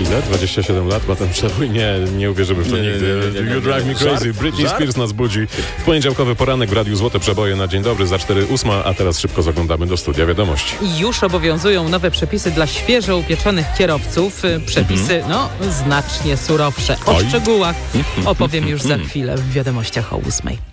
Ile? 27 lat ma ten przebój? Nie uwierzymy w to nigdy. You drive me crazy. Britney Spears nas budzi. W poniedziałkowy poranek w Radiu Złote Przeboje na dzień dobry za 4:08, a teraz szybko zaglądamy do studia wiadomości. Już obowiązują nowe przepisy dla świeżo upieczonych kierowców. Przepisy, znacznie surowsze. O szczegółach opowiem już za chwilę w wiadomościach o 8:00.